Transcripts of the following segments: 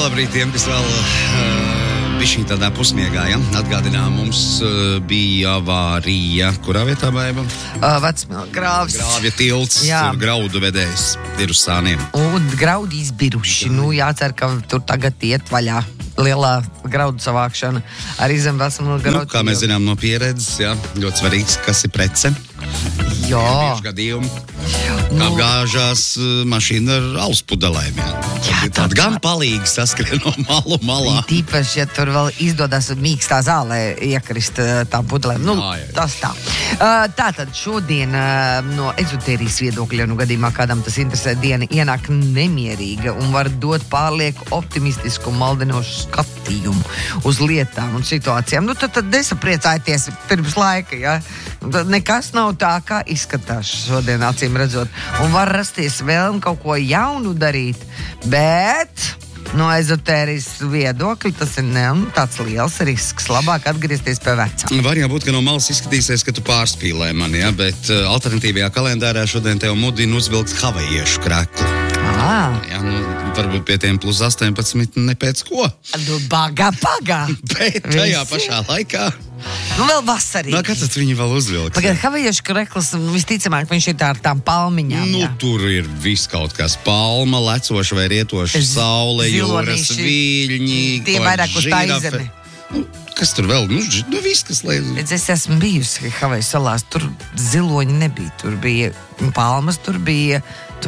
Labrīt tiem, kas vēl bišķiņ tādā pusmiegā, ja? Atgādinām, mums bija avārija. Kurā vietā, Baiba? Vecmēl grāvs. Grāvja tilts, tur graudu vedējs ir uz sāniem. Un graudi izbiruši. Jācer, ka tur tagad iet vaļā lielā graudu savākšana. Arī zem vecmēl graudu. Kā mēs zinām no pieredzes, jā, ļoti svarīgs, kas ir prece. Jā. Bieži gadījumi, kā gāžās mašīna ar alus pudelēm, jā. Tāda gan palīgi saskrien no malu malā. Tīpaši, ja tur vēl izdodas mīkstā zālē iekrist tām pudelēm. Tas tā. Tātad šodien no ezotērijas viedokļa, gadījumā kādam tas interesē, diena ienāk nemierīga un var dot pārlieku optimistisku un maldinošu skatījumu uz lietām un situācijām. Tad nesapriecājieties pirms laika, ja? Nekas nav tā, kā izskatās šodien, acīm redzot. Un var rasties vēlme kaut ko jaunu darīt, bet no ezotērijas viedokļa tas ir tāds liels risks. Labāk atgriezties pie vecā. Var jābūt, ka no malas izskatīsies, ka tu pārspīlē mani, ja? Bet alternatīvajā kalendārā šodien tev mudina uzvilkt havajiešu kreklu. Jā, varbūt pie tiem plus 18 ne pēc ko. Pagā. Bet tajā pašā laikā. Vēl vasarīgi. Kāds viņu vēl uzvilks? Pagad, havajiešu krekls, visticamāk, viņš ir ar tām palmiņām. Tur ir viss kaut kas. Palma, lecoša vai rietoša saule, jūras viļņi. Tie vairāk uz tā izeme. Kas tur vēl? Viss, kas liek. Es esmu bijusi Havaju salās. Tur ziloņi nebija. Tur bija palmas, tur bija.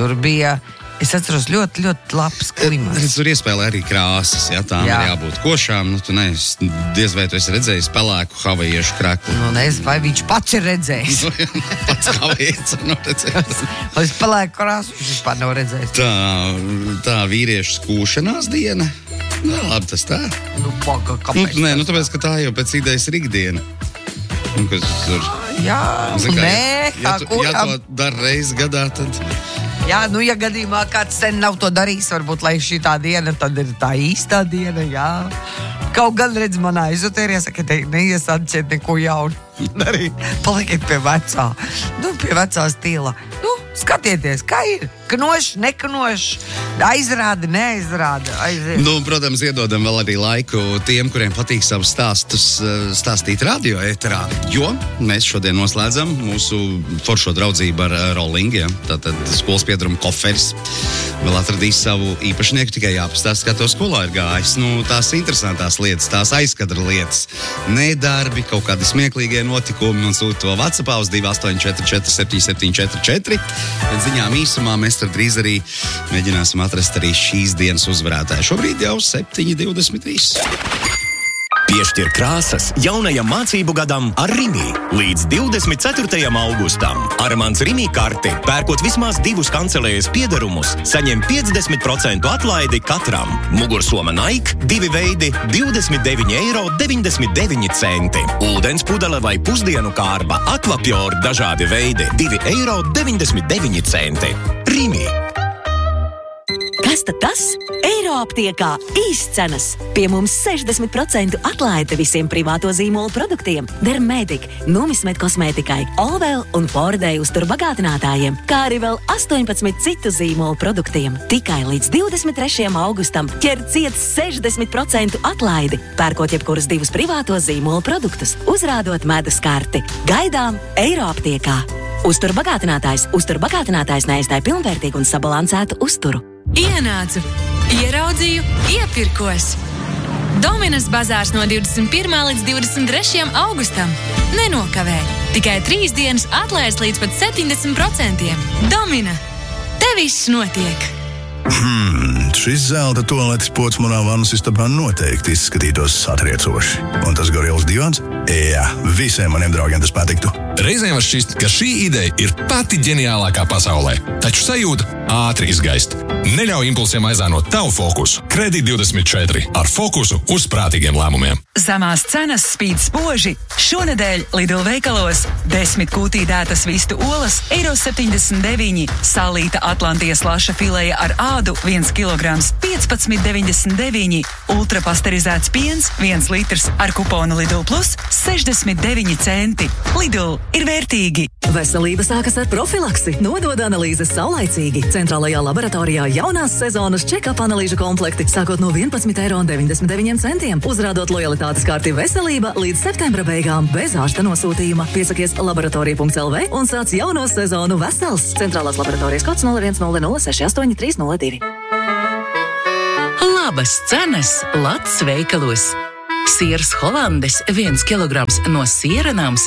Es atceros ļoti, ļoti labs klimats. Tur iespēlē arī krāsas, ja tām ir jābūt košām. Diez vai tu esi redzējis pelēku havajiešu kreklu? Nezinu, vai viņš pats ir redzējis. Pats havajietis nav redzējis. Lai es pelēku krāsu, viņš vispār nav redzējis. Tā vīriešu skūšanās diena. Labi, tas tā. Kāpēc? Tāpēc, ka tā jau pēc idejas ir ikdiena. Jā, ja to dara reizi gadā, tad... Jā, ja gadījumā kāds sen nav to darījis, varbūt, lai šī tā diena, tad ir tā īstā diena, jā. Kaut gan, redz, manā ezotērija saka, neiesādciet neko jaunu darīt. Palikiet pie vecā. Pie vecā stila. Skatieties, kā ir. Knošs, neknošs, aizrāda, neaizrāda. Protams, iedodam vēl arī laiku tiem, kuriem patīk savus stāstus stāstīt radio ēterā, jo mēs šodien noslēdzam mūsu foršo draudzību ar Rolling, ja? Tātad skolas piedaruma koferis vēl atradīs savu īpašnieku, tikai jāpastāst, kā to skolā ir gājis. Tās interesantās lietas, tās aizkadra lietas, nedarbi, kaut kādi smieklīgie notikumi, un sūta to WhatsAppā uz 2844774. Bet ziņām īsumā mēs tad drīz arī mēģināsim atrast arī šīs dienas uzvarētāju. Šobrīd jau 7:23. Piešķir krāsas jaunajam mācību gadam ar Rimi. Līdz 24. augustam. Ar mans Rimi karti, pērkot vismaz 2 kancelējas piedarumus, saņem 50% atlaidi katram. Mugursoma Nike, 2 veidi, 29,99 €. Ūdens pudele vai pusdienu kārba, Aquapure dažādi veidi, 2,99 €. Rimi. Kas tad tas? Eiroaptiekā īscenas. Pie mums 60% atlaide visiem privāto zīmolu produktiem. Dermedic, Numismed kosmētikai, Olvel un Fordei uzturbagātinātājiem, kā arī vēl 18 citu zīmolu produktiem. Tikai līdz 23. augustam ķer ciet 60% atlaidi, pērkot jebkurus 2 privāto zīmolu produktus, uzrādot medus karti. Gaidām Eiroaptiekā. Uzturbagātinātājs neaizstāja pilnvērtīgu un sabalansētu uzturu. Ienācu, ieraudzīju, iepirkos. Dominas bazārs no 21. līdz 23. augustam. Nenokavē. Tikai 3 dienas atlaides līdz pat 70%. Domina. Te viss notiek. Šis zelta tualetes pods manā vannas istabā noteikti izskatītos satriecoši. Un tas gorils divans? Jā, visiem maniem draugiem tas patiktu. Reizēm var šķist, ka šī ideja ir pati ģeniālākā pasaulē. Taču sajūta ātri izgaist. Neļauj impulsiem aizānot tavu fokusu. Kredīt24 ar fokusu uz prātīgiem lēmumiem. Zemās cenas spīd spoži. Šonedēļ Lidl veikalos 10 kūtīdētas vistu olas €1,79, salīta Atlantijas laša fileja ar ādu 1 kilograms 15,99, ultrapasterizēts piens 1 litrs ar kuponu Lidl Plus 69 centi. Lidl ir vērtīgi. Veselība sākas ar profilaksi. Nodod analīzes saulaicīgi. Centrālajā laboratorijā jaunās sezonas check-up analīžu komplekti sākot no 11,99 €. Uzrādot lojalitātes karti Veselība līdz septembra beigām bez ārsta nosūtījuma. Piesakies laboratorija.lv un sāc jauno sezonu vesels. Centrālās laboratorijas kods 0100683002. Labas cenas Lats veikalos. Siers Holandes 1 kilograms no sieranāms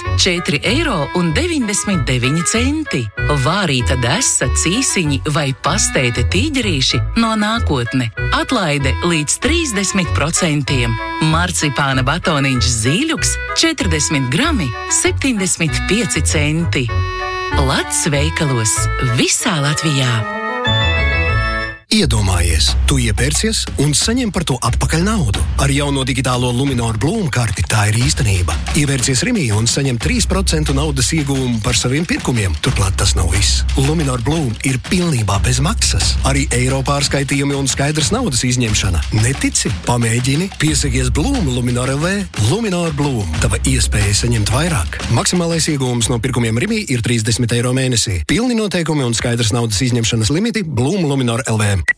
4,99 €. Vārīta desa, cīsiņi vai pastēte tīģerīši no nākotne. Atlaide līdz 30%. Marcipāna batoniņš zīļuks 40 grami 75 centi. Lats veikalos visā Latvijā. Iedomājies, tu iepērcies un saņem par to atpakaļ naudu. Ar jauno digitālo Luminor Bloom karti tā ir īstenība. Ievērcies Rimī un saņem 3% naudas ieguvumu par saviem pirkumiem. Turklāt tas nav viss. Luminor Bloom ir pilnībā bez maksas. Arī eiro pārskaitījumi un skaidrs naudas izņemšana. Netici? Pamēģini. Piesakies Bloom Luminor LV. Luminor Bloom. Tava iespēja saņemt vairāk. Maksimālais ieguvums no pirkumiem Rimī ir 30 € mēnesī. Pilni noteikumi un skaidrs naudas izņemšanas limiti Bloom Luminor LV.